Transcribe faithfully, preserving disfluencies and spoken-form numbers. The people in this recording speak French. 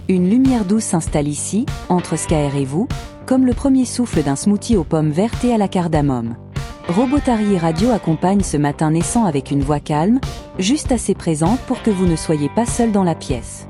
Une lumière douce s'installe ici, entre Skaer et vous, comme le premier souffle d'un smoothie aux pommes vertes et à la cardamome. Robotari Radio accompagne ce matin naissant avec une voix calme, juste assez présente pour que vous ne soyez pas seul dans la pièce.